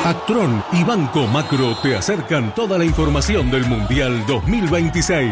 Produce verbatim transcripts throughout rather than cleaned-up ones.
Actron y Banco Macro te acercan toda la información del Mundial dos mil veintiséis.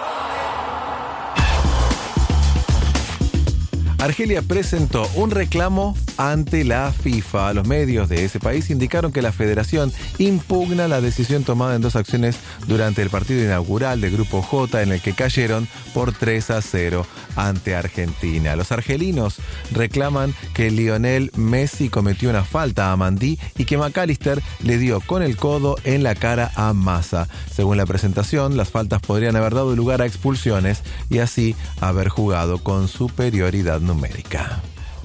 Argelia presentó un reclamo ante la FIFA. Los medios de ese país indicaron que la federación impugna la decisión tomada en dos acciones durante el partido inaugural del Grupo J, en el que cayeron por tres a cero ante Argentina. Los argelinos reclaman que Lionel Messi cometió una falta a Mandí y que McAllister le dio con el codo en la cara a Massa. Según la presentación, las faltas podrían haber dado lugar a expulsiones y así haber jugado con superioridad numérica.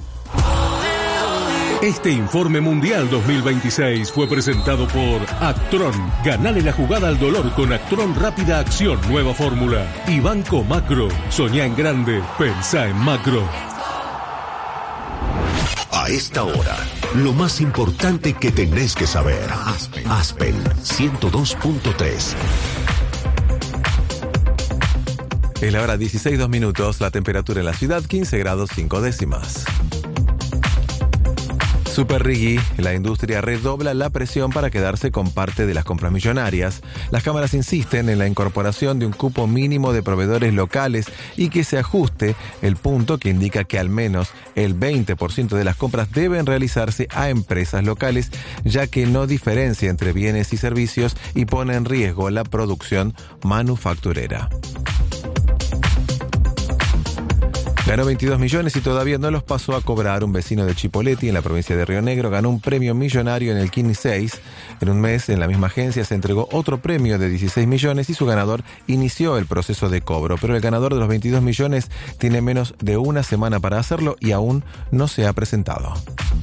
Este informe Mundial dos mil veintiséis fue presentado por Actron. Ganale la jugada al dolor con Actron Rápida Acción, nueva fórmula. Y Banco Macro. Soñá en grande, pensá en macro. A esta hora, lo más importante que tenés que saber. Aspen, Aspen ciento dos punto tres. Es la hora dieciséis, dos minutos, la temperatura en la ciudad quince grados cinco décimas. Super Riggy, la industria redobla la presión para quedarse con parte de las compras millonarias. Las cámaras insisten en la incorporación de un cupo mínimo de proveedores locales y que se ajuste el punto que indica que al menos el veinte por ciento de las compras deben realizarse a empresas locales, ya que no diferencia entre bienes y servicios y pone en riesgo la producción manufacturera. Ganó veintidós millones y todavía no los pasó a cobrar. Un vecino de Chipoleti, en la provincia de Río Negro, ganó un premio millonario en el Kini seis. En un mes, en la misma agencia, se entregó otro premio de dieciséis millones y su ganador inició el proceso de cobro. Pero el ganador de los veintidós millones tiene menos de una semana para hacerlo y aún no se ha presentado.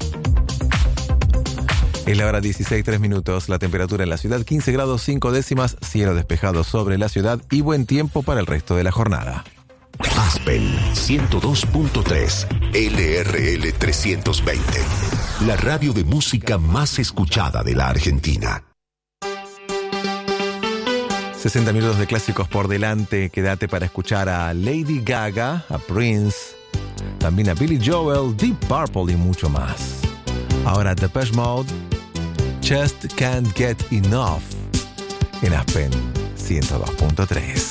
Es la hora dieciséis, tres minutos, la temperatura en la ciudad quince grados cinco décimas, cielo despejado sobre la ciudad y buen tiempo para el resto de la jornada. Aspen ciento dos punto tres, L R L trescientos veinte, la radio de música más escuchada de la Argentina. sesenta minutos de clásicos por delante. Quédate para escuchar a Lady Gaga, a Prince, también a Billy Joel, Deep Purple y mucho más. Ahora Depeche Mode, Just Can't Get Enough, en Aspen ciento dos punto tres.